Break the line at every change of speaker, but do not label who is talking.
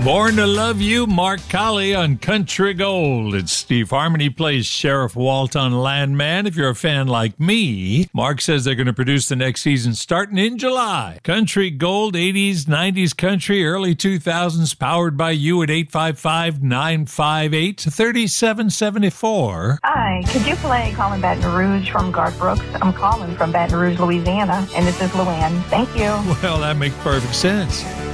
Born to Love You, Mark Colley on Country Gold. It's Steve Harmony plays Sheriff Walt on Landman. If you're a fan like me, Mark says they're going to produce the next season starting in July. Country Gold, 80s, 90s country, early 2000s, powered by you at 855-958-3774.
Hi, could you play Calling Baton Rouge from Garth Brooks? I'm calling from Baton Rouge, Louisiana, and this is Luann. Thank you.
Well, that makes perfect sense.